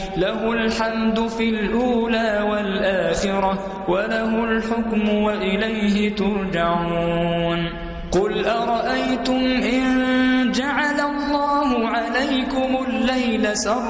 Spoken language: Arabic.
له الحمد في الأولى والآخرة وله الحكم وإليه ترجعون قل أرأيتم إن جعل الله عليكم الليل سرمدا